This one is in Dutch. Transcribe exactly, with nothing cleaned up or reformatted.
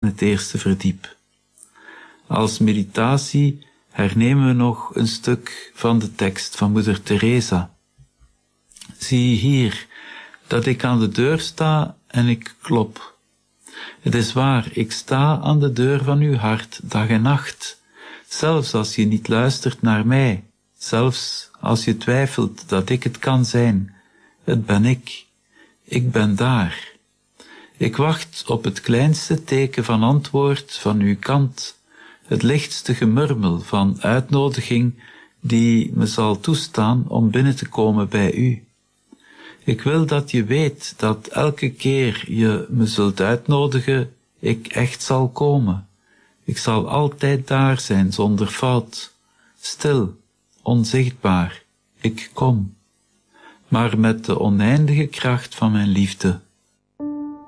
het eerste verdiep. Als meditatie hernemen we nog een stuk van de tekst van moeder Teresa. Zie hier dat ik aan de deur sta en ik klop. Het is waar, ik sta aan de deur van uw hart dag en nacht, zelfs als je niet luistert naar mij, zelfs als je twijfelt dat ik het kan zijn. Het ben ik. Ik ben daar. Ik wacht op het kleinste teken van antwoord van uw kant, het lichtste gemurmel van uitnodiging die me zal toestaan om binnen te komen bij u. Ik wil dat je weet dat elke keer je me zult uitnodigen, ik echt zal komen. Ik zal altijd daar zijn zonder fout, stil, onzichtbaar. Ik kom, maar met de oneindige kracht van mijn liefde.